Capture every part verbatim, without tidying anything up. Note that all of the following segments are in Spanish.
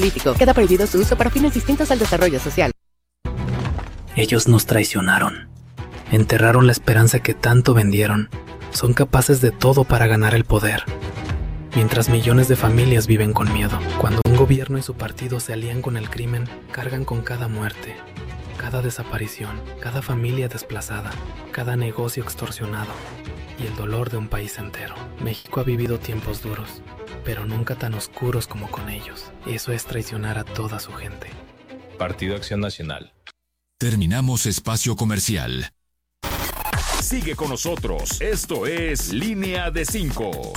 político. Queda prohibido su uso para fines distintos al desarrollo social. Ellos nos traicionaron. Enterraron la esperanza que tanto vendieron. Son capaces de todo para ganar el poder. Mientras millones de familias viven con miedo. Cuando un gobierno y su partido se alían con el crimen, cargan con cada muerte, cada desaparición, cada familia desplazada, cada negocio extorsionado y el dolor de un país entero. México ha vivido tiempos duros, pero nunca tan oscuros como con ellos. Eso es traicionar a toda su gente. Partido Acción Nacional. Terminamos espacio comercial. Sigue con nosotros. Esto es Línea de Cinco.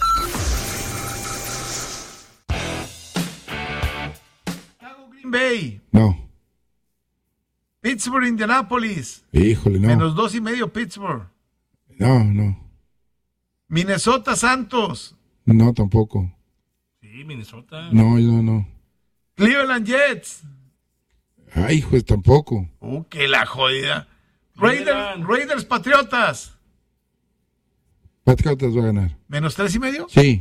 Green Bay. No. Pittsburgh, Indianapolis. Híjole, no. Menos dos y medio Pittsburgh. No, no. Minnesota, Santos. No, tampoco. Sí, Minnesota. No, no, no. Cleveland Jets. Ay, pues tampoco. Uh, que la jodida. Raiders, Raiders, Patriotas. Patriotas va a ganar. ¿Menos tres y medio? Sí.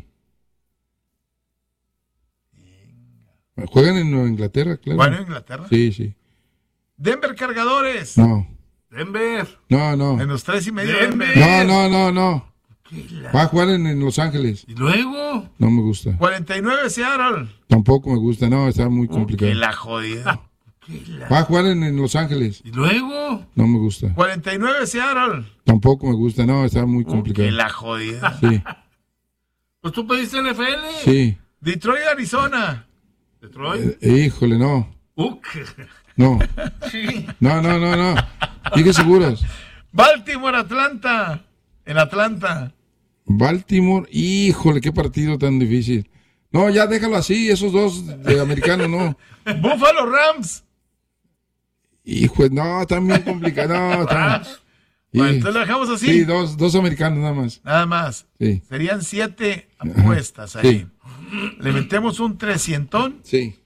Juegan en Nueva Inglaterra, claro. ¿Juegan en Inglaterra? Sí, sí. Denver, Cargadores. No. Denver. No, no. Menos tres y medio. Denver. Denver. No, no, no, no. Va a jugar en, en Los Ángeles. ¿Y luego? No me gusta. cuarenta y nueve Seattle. Tampoco me gusta. No, está muy complicado. Que la jodida. Va a jugar en, en Los Ángeles. ¿Y luego? No me gusta. cuarenta y nueve Seattle. Tampoco me gusta. No, está muy complicado. Que la jodida. Sí. Pues tú pediste N F L. Sí. Detroit, Arizona. Detroit. Eh, híjole, no. Uh, No. sí. No, no, no, no. Dije seguros. Baltimore, Atlanta. En Atlanta. Baltimore, híjole, qué partido tan difícil. No, ya déjalo así, esos dos de americanos, no. Buffalo Rams. Hijo, no, están bien complicados. No, están... Bueno, Sí. entonces lo dejamos así. Sí, dos, dos americanos nada más. Nada más. Sí. Serían siete apuestas ahí. Sí. Le metemos un trescientón Sí,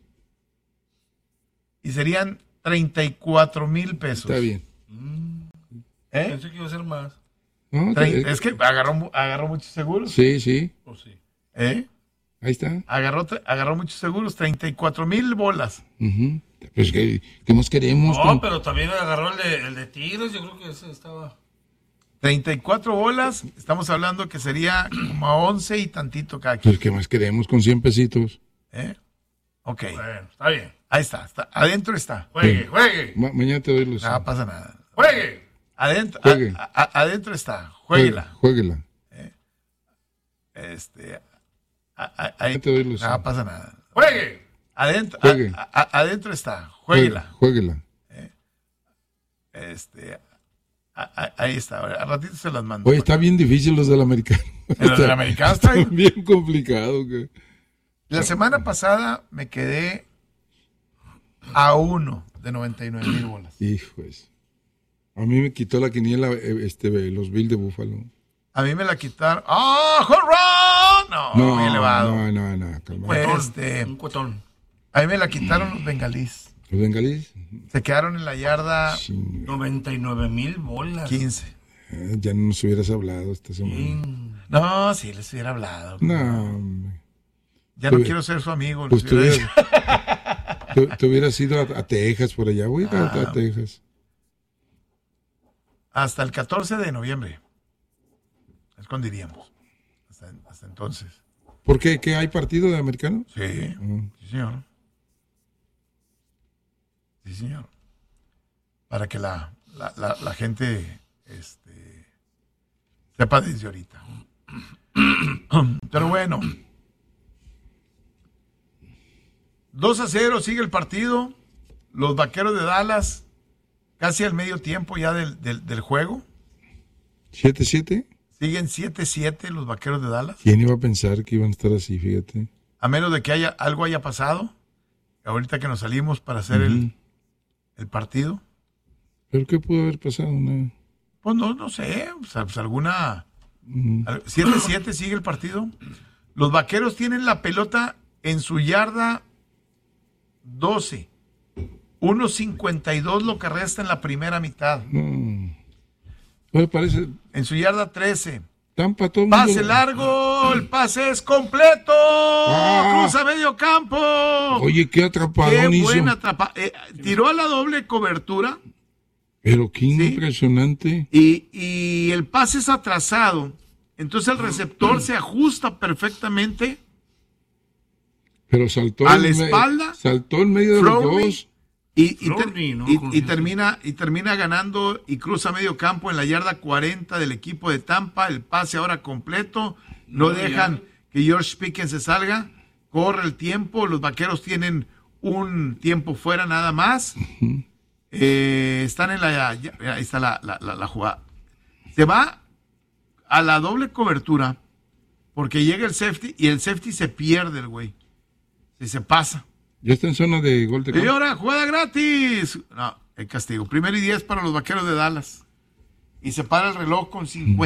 y serían treinta y cuatro mil pesos. está bien. ¿Eh? Pensé que iba a ser más. No, Trein- está- Es que agarró, mu- agarró muchos seguros. Sí, sí, Oh, sí. ¿Eh? ahí está. Agarró, tre- agarró muchos seguros, treinta y cuatro mil bolas. Ujú. Pues, ¿qué, qué más queremos? No, Con- pero también agarró el de, el de Tigres. Yo creo que ese estaba. treinta y cuatro bolas, estamos hablando que sería como a once y tantito cada Pues, quien. ¿qué más queremos con cien pesitos? ¿Eh? Ok, Bueno, está bien. ahí está, está. Adentro está. Juegue, Sí. juegue, Ma- mañana te doy los... No pasa nada. juegue. Adentro, Juegue. a- a- adentro está. Juegue- Jueguela. Jueguela. Este, a- a- ahí Ya te doy los- no pasa nada. Juegue. Adentro, Juegue. a- a- adentro está. Jueguela. Jueguela. Este, a- a- ahí está. A ratito se las mando. Oye, está bien difícil los del americano. En los del americano está bien. bien complicado. Que... La semana pasada me quedé a uno de noventa y nueve mil bolas. Hijos. A mí me quitó la quiniela eh, este, los Bills de Búfalo. A mí me la quitaron. ¡Ah! ¡Home run! No, No, muy elevado. no, no, no, calma. Pues, este, Un cuetón. a mí me la quitaron los bengalíes. ¿Los bengalíes? Se quedaron en la yarda Chinga. noventa y nueve mil bolas. quince. Eh, ya no nos hubieras hablado esta semana. Mm. No, sí, les hubiera hablado. No, hombre. Ya no Pues- quiero ser su amigo. les Pues te hubiera hubieras, dicho. te, te hubieras ido a, a Texas por allá, güey, a, Ah. a Texas. Hasta el catorce de noviembre. Escondiríamos. Hasta, hasta entonces. ¿Por qué? ¿Qué hay partido de americano? Sí, Mm. sí, señor. Sí, señor. Para que la, la, la, la gente este, sepa desde ahorita. Pero bueno. dos a cero sigue el partido. Los Vaqueros de Dallas, casi al medio tiempo ya del, del, del juego. ¿siete siete? Siguen siete siete los Vaqueros de Dallas. ¿Quién iba a pensar que iban a estar así, fíjate? A menos de que haya algo haya pasado. Ahorita que nos salimos para hacer el, Ujú. el partido. ¿Pero qué pudo haber pasado? Una... Pues no, no sé. Pues, pues alguna. Ujú. siete siete sigue el partido. Los Vaqueros tienen la pelota en su yarda doce. uno cincuenta y dos lo que resta en la primera mitad. No. Bueno, parece... En su yarda trece. Tampa, todo el mundo- Pase largo, el pase es completo. Ah. Cruza medio campo. Oye, qué atrapadón Qué hizo. buena atrapa. eh, tiró a la doble cobertura Pero qué Sí. impresionante. y, y el pase es atrasado. Entonces el receptor se ajusta perfectamente. Pero saltó A en la me- espalda, saltó en medio de los Flowey, dos. Y, y, ter- Flowey, ¿no? y- Con- y termina, y termina ganando y cruza medio campo en la yarda cuarenta del equipo de Tampa. El pase ahora completo. No, No, dejan ya. que George Pickens se salga. Corre el tiempo. Los vaqueros tienen un tiempo fuera nada más. Eh, están en la. ya- ahí está la, la- la- la jugada. Se va a la doble cobertura porque llega el safety y el safety se pierde, el güey. Se, se pasa. Ya está en zona de gol de Y campo. ahora, jugada gratis. No, el castigo. Primero y diez para los vaqueros de Dallas. Y se para el reloj con cincuenta.